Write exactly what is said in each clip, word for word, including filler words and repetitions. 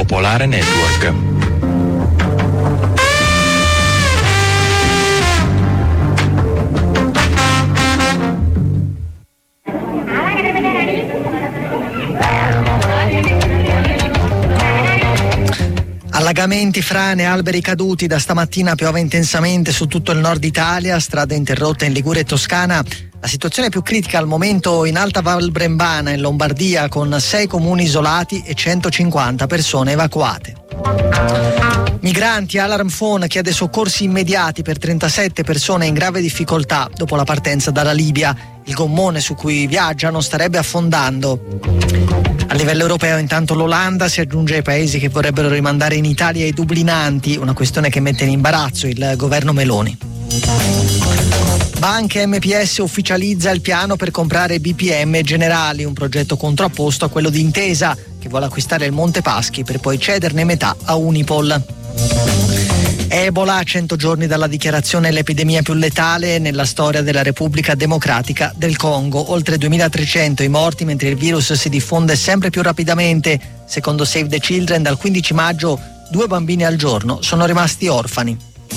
Popolare Network. Allagamenti, frane, alberi caduti. Da stamattina piove intensamente su tutto il nord Italia, strade interrotte in Liguria e Toscana. La situazione più critica al momento in Alta Val Brembana, in Lombardia, con sei comuni isolati e centocinquanta persone evacuate. Migranti, Alarm Phone chiede soccorsi immediati per trentasette persone in grave difficoltà dopo la partenza dalla Libia. Il gommone su cui viaggiano starebbe affondando. A livello europeo intanto l'Olanda si aggiunge ai paesi che vorrebbero rimandare in Italia i dublinanti, una questione che mette in imbarazzo il governo Meloni. Banche M P S ufficializza il piano per comprare B P M Generali, un progetto contrapposto a quello di Intesa, che vuole acquistare il Monte Paschi per poi cederne metà a Unipol. Ebola, a cento giorni dalla dichiarazione l'epidemia più letale nella storia della Repubblica Democratica del Congo. Oltre duemilatrecento i morti mentre il virus si diffonde sempre più rapidamente. Secondo Save the Children, dal quindici maggio due bambini al giorno sono rimasti orfani.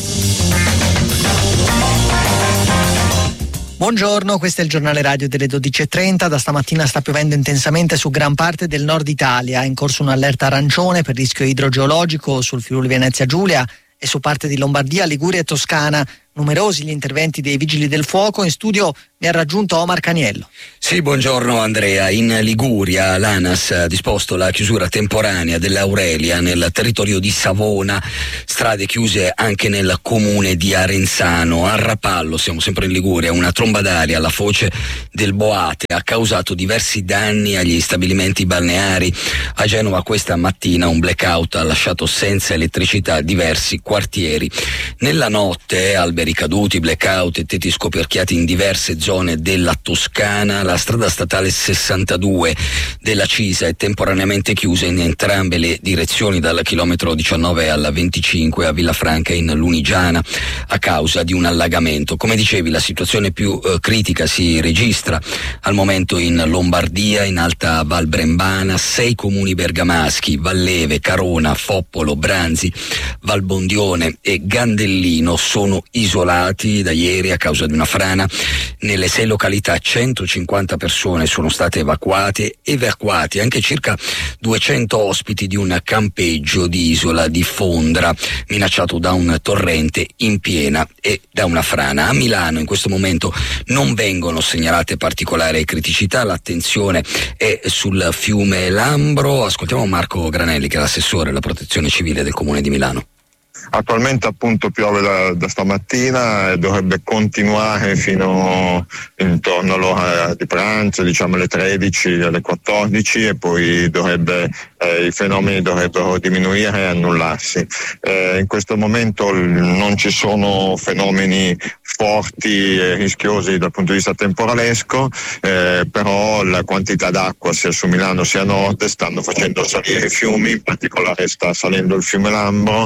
Buongiorno, questo è il giornale radio delle dodici e trenta. Da stamattina sta piovendo intensamente su gran parte del nord Italia. È in corso un'allerta arancione per rischio idrogeologico sul Friuli Venezia Giulia e su parte di Lombardia, Liguria e Toscana. Numerosi gli interventi dei vigili del fuoco. In studio mi ha raggiunto Omar Caniello. Sì, buongiorno Andrea. In Liguria l'ANAS ha disposto la chiusura temporanea dell'Aurelia nel territorio di Savona, strade chiuse anche nel comune di Arenzano. A Rapallo, siamo sempre in Liguria, una tromba d'aria alla foce del Boate ha causato diversi danni agli stabilimenti balneari. A Genova questa mattina un blackout ha lasciato senza elettricità diversi quartieri. Nella notte alberi caduti, blackout e tetti scoperchiati in diverse zone della Toscana. La strada statale sessantadue della Cisa è temporaneamente chiusa in entrambe le direzioni, dal chilometro diciannove alla venticinque a Villafranca in Lunigiana, a causa di un allagamento. Come dicevi, la situazione più eh, critica si registra al momento in Lombardia, in Alta Val Brembana. Sei comuni bergamaschi, Valleve, Carona, Foppolo, Branzi, Valbondione e Gandellino sono isolati da ieri a causa di una frana. Nelle sei località centocinquanta persone sono state evacuate, evacuati anche circa duecento ospiti di un campeggio di Isola di Fondra, minacciato da un torrente in piena e da una frana. A Milano in questo momento non vengono segnalate particolari criticità, l'attenzione è sul fiume Lambro. Ascoltiamo Marco Granelli, che è l'assessore alla protezione civile del Comune di Milano. Attualmente appunto piove da, da stamattina e dovrebbe continuare fino intorno all'ora di pranzo, diciamo alle tredici, alle quattordici, e poi dovrebbe, eh, i fenomeni dovrebbero diminuire e annullarsi. Eh, in questo momento non ci sono fenomeni forti e rischiosi dal punto di vista temporalesco, eh, però la quantità d'acqua sia su Milano sia a nord stanno facendo salire i fiumi, in particolare sta salendo il fiume Lambro.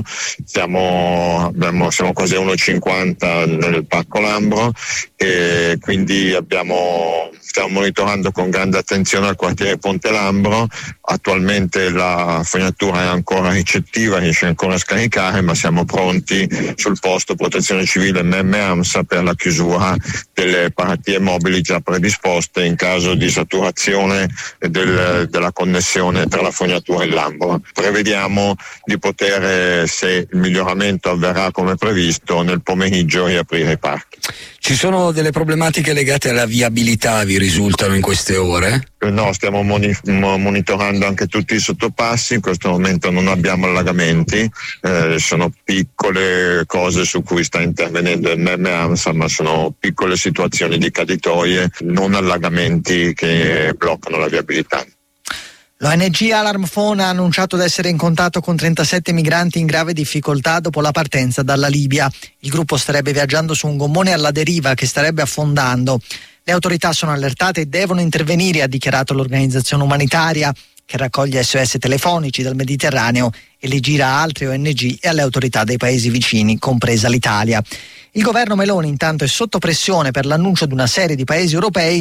Siamo, abbiamo, siamo quasi a uno virgola cinquanta nel Parco Lambro e quindi abbiamo, stiamo monitorando con grande attenzione il quartiere Ponte Lambro. Attualmente la fognatura è ancora ricettiva, riesce ancora a scaricare, ma siamo pronti sul posto Protezione Civile M M AMSA per la chiusura delle paratie mobili già predisposte in caso di saturazione del, della connessione tra la fognatura e il Lambro. Prevediamo di poter, se il miglioramento avverrà come previsto, nel pomeriggio riaprire i parchi. Ci sono delle problematiche legate alla viabilità, vi risultano in queste ore? No, stiamo moni- monitorando anche tutti i sottopassi. In questo momento non abbiamo allagamenti, eh, sono piccole cose su cui sta intervenendo il M M AMSA, ma sono piccole situazioni di caditoie, non allagamenti che bloccano la viabilità. L'O N G Alarm Phone ha annunciato di essere in contatto con trentasette migranti in grave difficoltà dopo la partenza dalla Libia. Il gruppo starebbe viaggiando su un gommone alla deriva che starebbe affondando. Le autorità sono allertate e devono intervenire, ha dichiarato l'organizzazione umanitaria che raccoglie S O S telefonici dal Mediterraneo e li gira a altre O N G e alle autorità dei paesi vicini, compresa l'Italia. Il governo Meloni intanto è sotto pressione per l'annuncio di una serie di paesi europei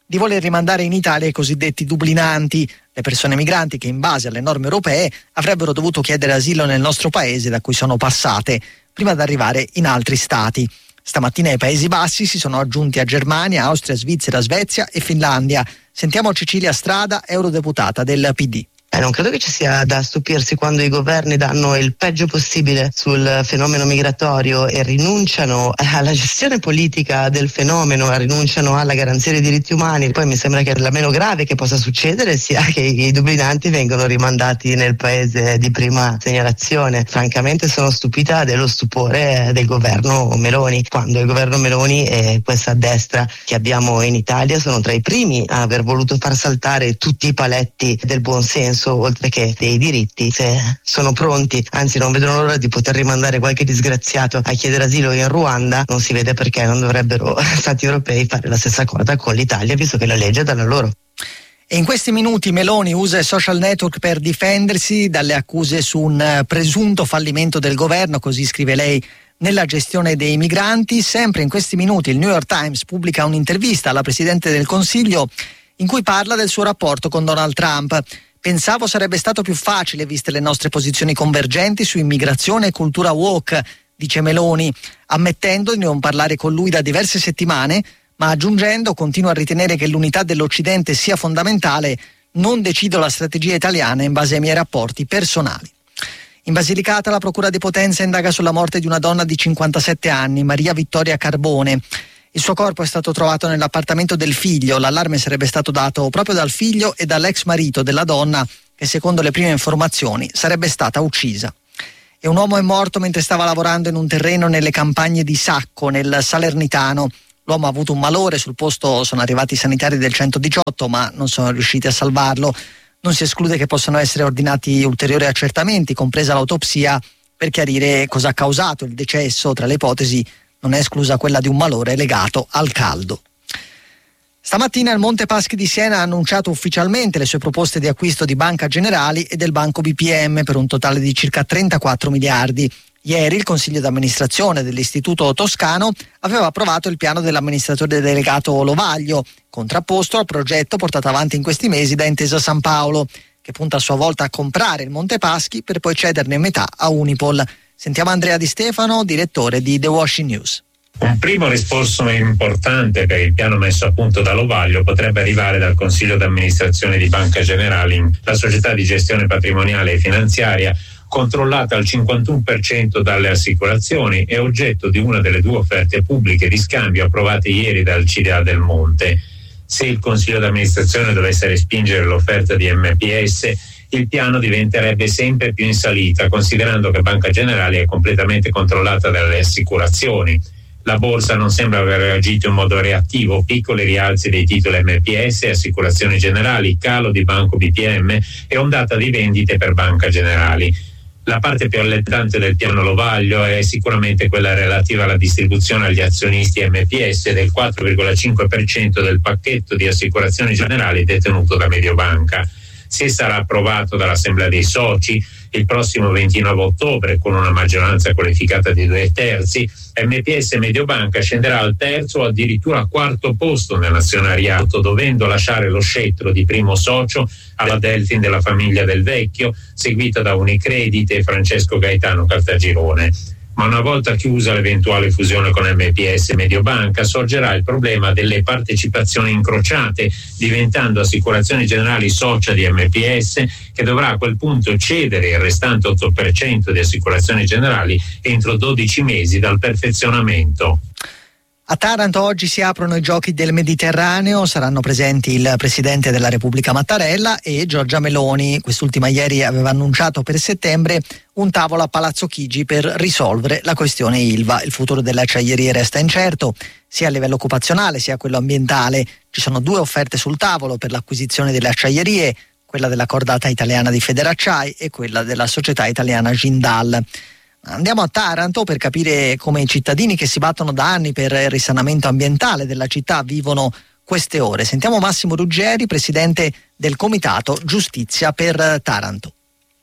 di voler rimandare in Italia i cosiddetti dublinanti, le persone migranti che in base alle norme europee avrebbero dovuto chiedere asilo nel nostro paese da cui sono passate, prima di arrivare in altri stati. Stamattina i Paesi Bassi si sono aggiunti a Germania, Austria, Svizzera, Svezia e Finlandia. Sentiamo Cecilia Strada, eurodeputata del P D. Eh, non credo che ci sia da stupirsi quando i governi danno il peggio possibile sul fenomeno migratorio e rinunciano alla gestione politica del fenomeno, rinunciano alla garanzia dei diritti umani. Poi mi sembra che la meno grave che possa succedere sia che i dublinanti vengano rimandati nel paese di prima segnalazione. Francamente sono stupita dello stupore del governo Meloni, quando il governo Meloni e questa destra che abbiamo in Italia sono tra i primi a aver voluto far saltare tutti i paletti del buon senso, oltre che dei diritti. Se sono pronti, anzi non vedono l'ora di poter rimandare qualche disgraziato a chiedere asilo in Ruanda, non si vede perché non dovrebbero stati europei fare la stessa cosa con l'Italia, visto che la legge è dalla loro. E in questi minuti Meloni usa i social network per difendersi dalle accuse su un presunto fallimento del governo, così scrive lei, nella gestione dei migranti. Sempre in questi minuti il New York Times pubblica un'intervista alla Presidente del Consiglio in cui parla del suo rapporto con Donald Trump. Pensavo sarebbe stato più facile viste le nostre posizioni convergenti su immigrazione e cultura woke, dice Meloni, ammettendo di non parlare con lui da diverse settimane, ma aggiungendo: continua a ritenere che l'unità dell'Occidente sia fondamentale, non decido la strategia italiana in base ai miei rapporti personali. In Basilicata la Procura di Potenza indaga sulla morte di una donna di cinquantasette anni, Maria Vittoria Carbone. Il suo corpo è stato trovato nell'appartamento del figlio. L'allarme sarebbe stato dato proprio dal figlio e dall'ex marito della donna, che secondo le prime informazioni sarebbe stata uccisa. E un uomo è morto mentre stava lavorando in un terreno nelle campagne di Sacco, nel Salernitano. L'uomo ha avuto un malore, sul posto sono arrivati i sanitari del centodiciotto, ma non sono riusciti a salvarlo. Non si esclude che possano essere ordinati ulteriori accertamenti, compresa l'autopsia, per chiarire cosa ha causato il decesso. Tra le ipotesi non è esclusa quella di un malore legato al caldo. Stamattina il Monte Paschi di Siena ha annunciato ufficialmente le sue proposte di acquisto di Banca Generali e del Banco B P M per un totale di circa trentaquattro miliardi. Ieri il Consiglio d'amministrazione dell'Istituto Toscano aveva approvato il piano dell'amministratore delegato Lovaglio, contrapposto al progetto portato avanti in questi mesi da Intesa San Paolo, che punta a sua volta a comprare il Monte Paschi per poi cederne metà a Unipol. Sentiamo Andrea Di Stefano, direttore di The Washing News. Un primo risposto importante per il piano messo a punto da Lovaglio potrebbe arrivare dal Consiglio d'amministrazione di Banca Generali, la società di gestione patrimoniale e finanziaria controllata al cinquantuno per cento dalle assicurazioni e oggetto di una delle due offerte pubbliche di scambio approvate ieri dal C D A del Monte. Se il Consiglio d'amministrazione dovesse respingere l'offerta di M P S, il piano diventerebbe sempre più in salita, considerando che Banca Generali è completamente controllata dalle assicurazioni. La borsa non sembra aver reagito in modo reattivo, piccoli rialzi dei titoli M P S, assicurazioni generali, calo di Banco B P M e ondata di vendite per Banca Generali. La parte più allettante del piano Lovaglio è sicuramente quella relativa alla distribuzione agli azionisti M P S del quattro virgola cinque per cento del pacchetto di assicurazioni generali detenuto da Mediobanca. Se sarà approvato dall'Assemblea dei Soci il prossimo ventinove ottobre con una maggioranza qualificata di due terzi, M P S Mediobanca scenderà al terzo o addirittura quarto posto nell'azionariato, dovendo lasciare lo scettro di primo socio alla Delfin della famiglia Del Vecchio, seguita da Unicredit e Francesco Gaetano Caltagirone. Ma una volta chiusa l'eventuale fusione con M P S Mediobanca sorgerà il problema delle partecipazioni incrociate, diventando Assicurazioni Generali socia di M P S, che dovrà a quel punto cedere il restante otto per cento di Assicurazioni Generali entro dodici mesi dal perfezionamento. A Taranto oggi si aprono i Giochi del Mediterraneo, saranno presenti il Presidente della Repubblica Mattarella e Giorgia Meloni. Quest'ultima ieri aveva annunciato per settembre un tavolo a Palazzo Chigi per risolvere la questione Ilva. Il futuro delle acciaierie resta incerto, sia a livello occupazionale sia a quello ambientale. Ci sono due offerte sul tavolo per l'acquisizione delle acciaierie, quella della cordata italiana di Federacciai e quella della società italiana Jindal. Andiamo a Taranto per capire come i cittadini che si battono da anni per il risanamento ambientale della città vivono queste ore. Sentiamo Massimo Ruggeri, presidente del Comitato Giustizia per Taranto.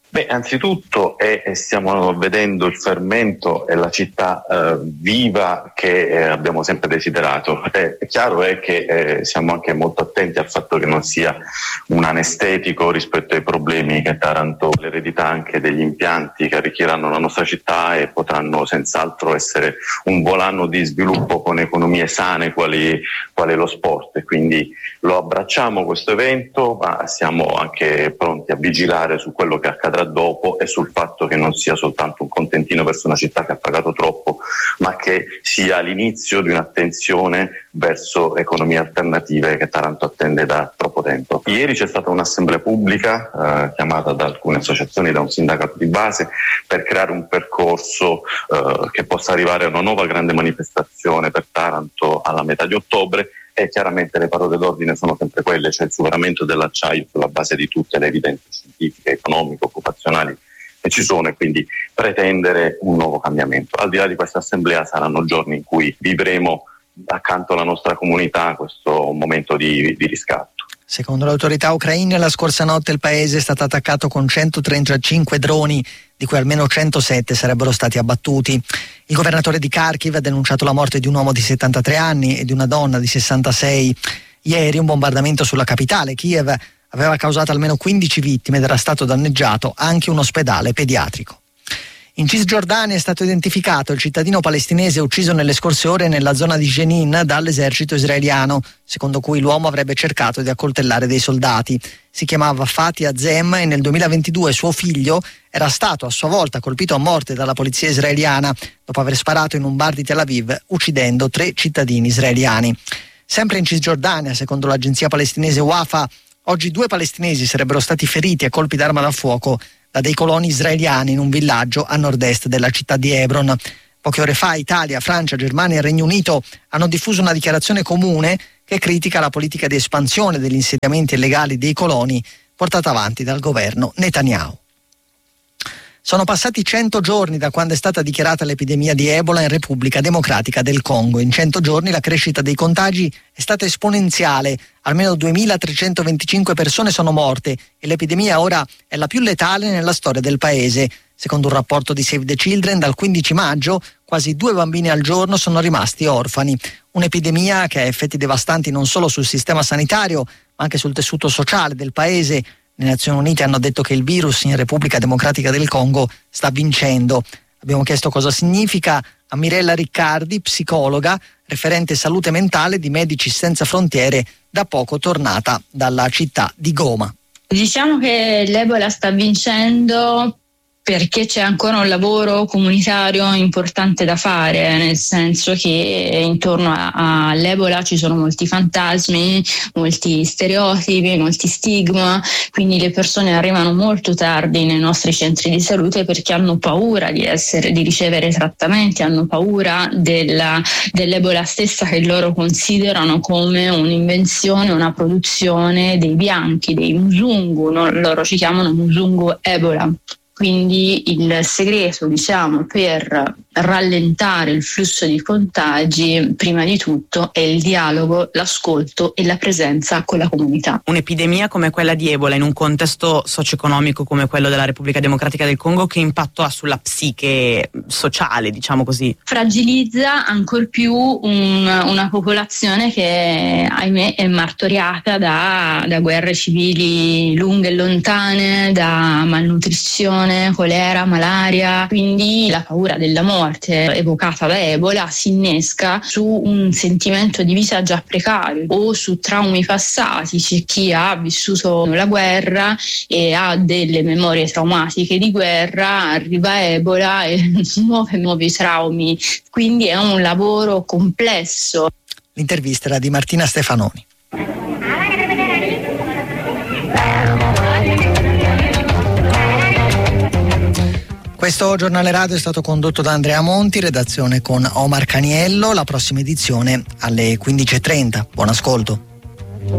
Beh, anzitutto è, è stiamo vedendo il fermento e la città eh, viva che eh, abbiamo sempre desiderato. È, è chiaro è che eh, siamo anche molto attenti al fatto che non sia un anestetico rispetto ai problemi che Taranto, l'eredità anche degli impianti che arricchiranno la nostra città e potranno senz'altro essere un volano di sviluppo con economie sane quali, quali lo sport. E quindi lo abbracciamo questo evento, ma siamo anche pronti a vigilare su quello che accadrà dopo e sul fatto che non sia soltanto un contentino verso una città che ha pagato troppo, ma che sia l'inizio di un'attenzione verso economie alternative che Taranto attende da troppo tempo. Ieri c'è stata un'assemblea pubblica eh, chiamata da alcune associazioni, da un sindacato di base, per creare un percorso eh, che possa arrivare a una nuova grande manifestazione per Taranto alla metà di ottobre. E chiaramente le parole d'ordine sono sempre quelle, cioè il superamento dell'acciaio sulla base di tutte le evidenze scientifiche, economiche, occupazionali che ci sono, e quindi pretendere un nuovo cambiamento. Al di là di questa assemblea saranno giorni in cui vivremo accanto alla nostra comunità questo momento di, di riscatto. Secondo le autorità ucraine, la scorsa notte il paese è stato attaccato con centotrentacinque droni, di cui almeno centosette sarebbero stati abbattuti. Il governatore di Kharkiv ha denunciato la morte di un uomo di settantatré anni e di una donna di sessantasei. Ieri un bombardamento sulla capitale, Kiev, aveva causato almeno quindici vittime ed era stato danneggiato anche un ospedale pediatrico. In Cisgiordania è stato identificato il cittadino palestinese ucciso nelle scorse ore nella zona di Jenin dall'esercito israeliano, secondo cui l'uomo avrebbe cercato di accoltellare dei soldati. Si chiamava Fatih Azem e nel duemilaventidue suo figlio era stato a sua volta colpito a morte dalla polizia israeliana dopo aver sparato in un bar di Tel Aviv, uccidendo tre cittadini israeliani. Sempre in Cisgiordania, secondo l'agenzia palestinese Wafa, oggi due palestinesi sarebbero stati feriti a colpi d'arma da fuoco da dei coloni israeliani in un villaggio a nord-est della città di Hebron. Poche ore fa Italia, Francia, Germania e Regno Unito hanno diffuso una dichiarazione comune che critica la politica di espansione degli insediamenti illegali dei coloni portata avanti dal governo Netanyahu. Sono passati cento giorni da quando è stata dichiarata l'epidemia di Ebola in Repubblica Democratica del Congo. In cento giorni la crescita dei contagi è stata esponenziale. Almeno duemilatrecentoventicinque persone sono morte e l'epidemia ora è la più letale nella storia del paese. Secondo un rapporto di Save the Children, dal quindici maggio quasi due bambini al giorno sono rimasti orfani. Un'epidemia che ha effetti devastanti non solo sul sistema sanitario, ma anche sul tessuto sociale del paese. Le Nazioni Unite hanno detto che il virus in Repubblica Democratica del Congo sta vincendo. Abbiamo chiesto cosa significa a Mirella Riccardi, psicologa, referente salute mentale di Medici Senza Frontiere, da poco tornata dalla città di Goma. Diciamo che l'Ebola sta vincendo perché c'è ancora un lavoro comunitario importante da fare, nel senso che intorno a, all'Ebola ci sono molti fantasmi, molti stereotipi, molti stigma, quindi le persone arrivano molto tardi nei nostri centri di salute perché hanno paura di essere, di ricevere trattamenti, hanno paura della, dell'Ebola stessa che loro considerano come un'invenzione, una produzione dei bianchi, dei musungu, no? Loro ci chiamano musungu Ebola. Quindi il segreto, diciamo, per rallentare il flusso di contagi, prima di tutto, è il dialogo, l'ascolto e la presenza con la comunità. Un'epidemia come quella di Ebola in un contesto socio-economico come quello della Repubblica Democratica del Congo, che impatto ha sulla psiche sociale, diciamo così? Fragilizza ancor più un, una popolazione che, ahimè, è martoriata da, da guerre civili lunghe e lontane, da malnutrizione, colera, malaria, quindi la paura della morte evocata da Ebola si innesca su un sentimento di vita già precario o su traumi passati. C'è chi ha vissuto la guerra e ha delle memorie traumatiche di guerra, arriva Ebola e nuovi nuovi traumi, quindi è un lavoro complesso. L'intervista era di Martina Stefanoni. Questo giornale radio è stato condotto da Andrea Monti, redazione con Omar Caniello. La prossima edizione alle quindici e trenta. Buon ascolto.